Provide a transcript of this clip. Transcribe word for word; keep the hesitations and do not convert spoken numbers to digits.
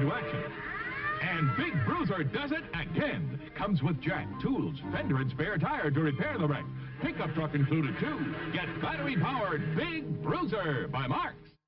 into action. And Big Bruiser does it again. Comes with jack, tools, fender, and spare tire to repair the wreck. Pickup truck included, too. Get battery-powered Big Bruiser by Marx.